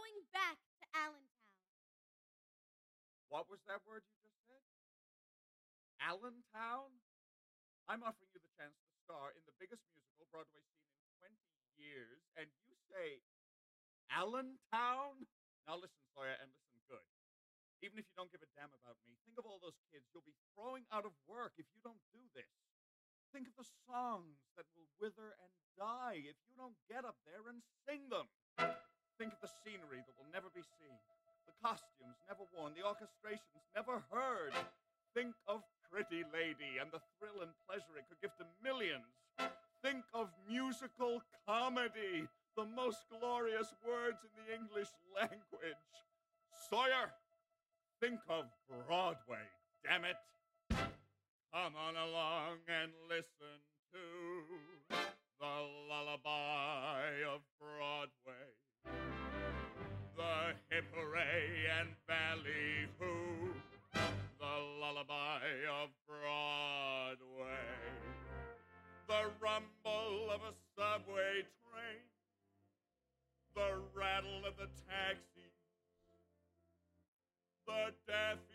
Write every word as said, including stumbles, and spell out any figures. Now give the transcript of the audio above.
going back to Allentown. What was that word you just said? Allentown? I'm offering you the chance to star in the biggest musical Broadway's seen in twenty years, and you say Allentown? Now listen, Sawyer, and listen good. Even if you don't give a damn about me, think of all those kids you'll be throwing out of work if you don't do this. Think of the songs that will wither and die if you don't get up there and sing them. Think of the scenery that will never be seen, the costumes never worn, the orchestrations never heard. Think of Pretty Lady and the thrill and pleasure it could give to millions. Think of musical comedy, the most glorious words in the English language. Sawyer, think of Broadway, damn it. Come on along and listen to the lullaby of Broadway. The hip hooray and ballyhoo, the lullaby of Broadway. The rumble of a subway train, the rattle of the taxis, the death